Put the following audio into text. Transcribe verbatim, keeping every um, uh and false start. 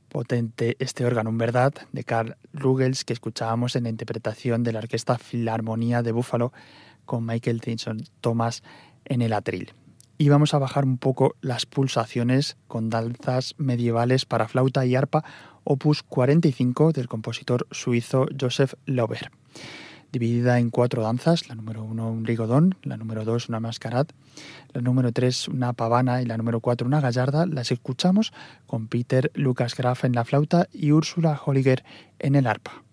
Potente este órgano, en verdad, de Karl Rugels, que escuchábamos en la interpretación de la Orquesta Filarmonía de Buffalo con Michael Tyson Thomas en el atril. Y vamos a bajar un poco las pulsaciones con danzas medievales para flauta y arpa, opus cuarenta y cinco del compositor suizo Joseph Lauber. Dividida en cuatro danzas, la número uno un rigodón, la número dos una mascarad, la número tres una pavana y la número cuatro una gallarda, las escuchamos con Peter Lucas Graf en la flauta y Úrsula Holliger en el arpa.